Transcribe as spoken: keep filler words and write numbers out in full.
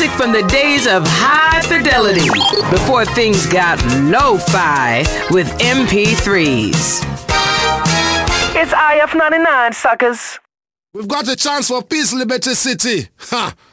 back from the days of high fidelity before things got lo-fi with M P threes. It's I F ninety-nine, suckers. We've got a chance for peace, liberty, city. Ha!